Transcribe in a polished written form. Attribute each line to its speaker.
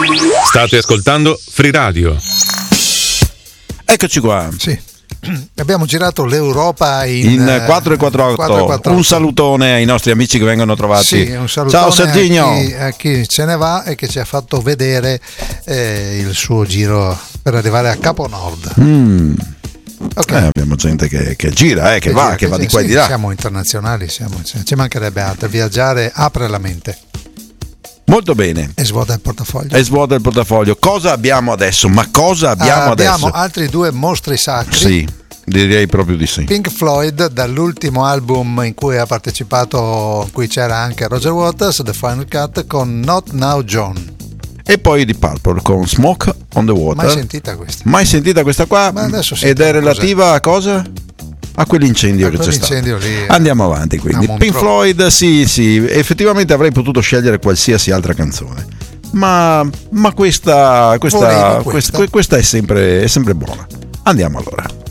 Speaker 1: State ascoltando Free Radio.
Speaker 2: Eccoci qua.
Speaker 3: Sì. Abbiamo girato l'Europa in
Speaker 2: 448. Un salutone ai nostri amici che vengono trovati.
Speaker 3: Sì, un salutone.
Speaker 2: Ciao Serginio.
Speaker 3: A chi se ne va e che ci ha fatto vedere il suo giro per arrivare a Capo Nord. Okay.
Speaker 2: Abbiamo gente che gira, che va di qua e di là.
Speaker 3: Siamo internazionali, ci mancherebbe altro. Viaggiare apre la mente.
Speaker 2: Molto bene.
Speaker 3: E svuota il portafoglio.
Speaker 2: Cosa abbiamo adesso?
Speaker 3: Abbiamo altri due mostri sacri.
Speaker 2: Sì, direi proprio di sì.
Speaker 3: Pink Floyd, dall'ultimo album in cui ha partecipato, in cui c'era anche Roger Waters, The Final Cut, con Not Now John.
Speaker 2: E poi di Purple con Smoke on the Water.
Speaker 3: Mai sentita questa qua?
Speaker 2: Ed è relativa a cosa? A quell'incendio che c'è stato.
Speaker 3: Lì,
Speaker 2: andiamo avanti quindi. Pink Floyd, sì, effettivamente avrei potuto scegliere qualsiasi altra canzone, ma questa è sempre buona. Andiamo allora.